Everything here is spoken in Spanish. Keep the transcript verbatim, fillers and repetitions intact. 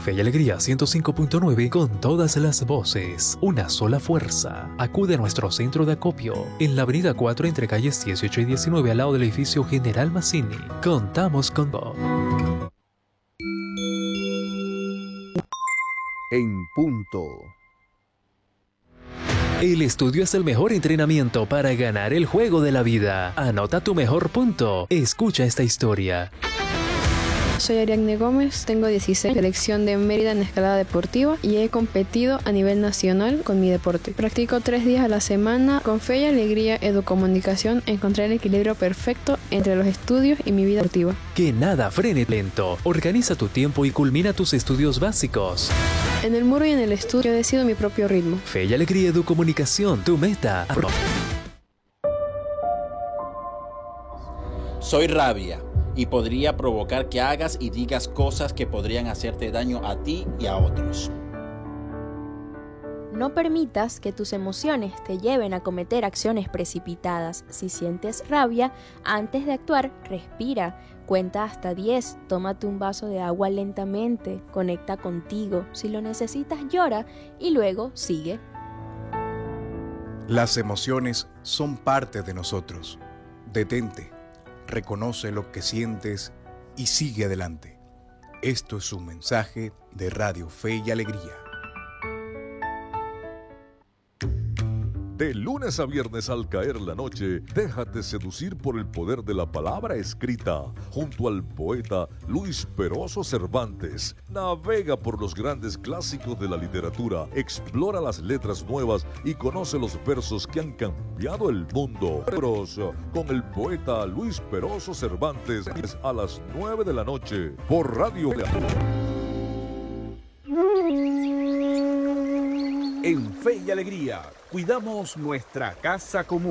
Fe y Alegría ciento cinco punto nueve con todas las voces, una sola fuerza. Acude a nuestro centro de acopio en la avenida cuatro entre calles dieciocho y diecinueve al lado del edificio General Mazzini. Contamos con vos. En punto. El estudio es el mejor entrenamiento para ganar el juego de la vida. Anota tu mejor punto. Escucha esta historia. Soy Ariadne Gómez, tengo dieciséis, selección de Mérida en escalada deportiva y he competido a nivel nacional con mi deporte. Practico tres días a la semana. Con fe y alegría, educomunicación, encontré el equilibrio perfecto entre los estudios y mi vida deportiva. Que nada frene lento. Organiza tu tiempo y culmina tus estudios básicos. En el muro y en el estudio decido mi propio ritmo. Fe y Alegría Educomunicación, tu meta. Soy rabia y podría provocar que hagas y digas cosas que podrían hacerte daño a ti y a otros. No permitas que tus emociones te lleven a cometer acciones precipitadas. Si sientes rabia, antes de actuar, respira. Cuenta hasta diez, tómate un vaso de agua lentamente, conecta contigo. Si lo necesitas, llora y luego sigue. Las emociones son parte de nosotros. Detente, reconoce lo que sientes y sigue adelante. Esto es un mensaje de Radio Fe y Alegría. De lunes a viernes al caer la noche, déjate seducir por el poder de la palabra escrita, junto al poeta Luis Peroso Cervantes. Navega por los grandes clásicos de la literatura, explora las letras nuevas y conoce los versos que han cambiado el mundo. Peroso, con el poeta Luis Peroso Cervantes, a las nueve de la noche, por Radio. En Fe y Alegría, cuidamos nuestra casa común.